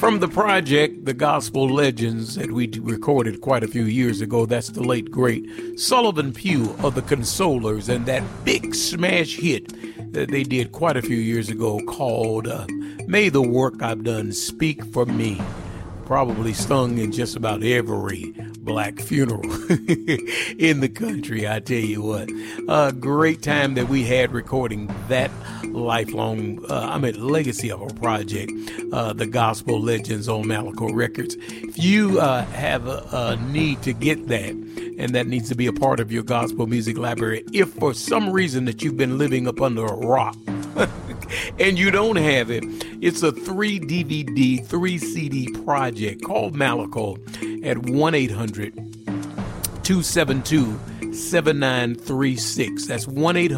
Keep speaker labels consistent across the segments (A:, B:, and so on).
A: From the project, The Gospel Legends, that we recorded quite a few years ago, that's the late, great Sullivan Pugh of the Consolers, and that big smash hit that they did quite a few years ago called May the Work I've Done Speak for Me. Probably sung in just about every black funeral in the country, I tell you what. A great time that we had recording that lifelong, legacy of a project, The Gospel Legends on Malaco Records. If you have a need to get that, and that needs to be a part of your gospel music library, if for some reason that you've been living up under a rock, and you don't have it, it's a 3 DVD, 3 CD project called Malaco at 1-800-272-7936. That's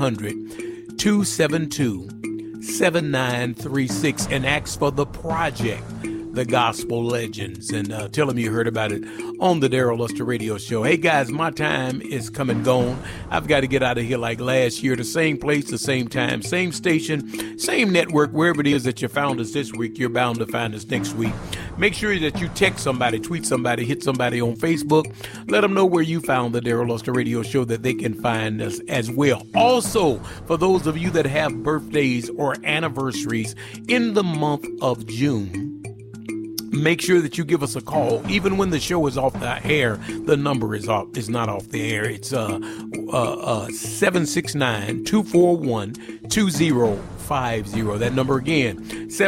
A: 1-800-272-7936, and ask for the project, The Gospel Legends, and tell them you heard about it on the Daryl Luster Radio Show. Hey guys, my time is come and gone. I've got to get out of here like last year. The same place, the same time, same station, same network. Wherever it is that you found us this week, you're bound to find us next week. Make sure that you text somebody, tweet somebody, hit somebody on Facebook. Let them know where you found the Daryl Luster Radio Show, that they can find us as well. Also, for those of you that have birthdays or anniversaries in the month of June, make sure that you give us a call. Even when the show is off the air, the number is not off the air. It's 769-241-2050. That number again,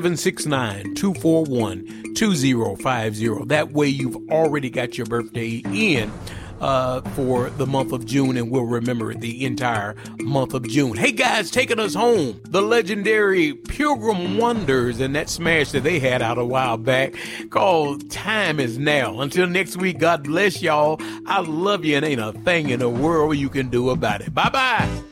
A: 769-241-2050. That way you've already got your birthday in for the month of June, and we'll remember the entire month of June. Hey guys, taking us home, the legendary Pilgrim Wonders, and that smash that they had out a while back called Time Is Now. Until next week, God bless y'all. I love you, and ain't a thing in the world you can do about it. Bye-bye.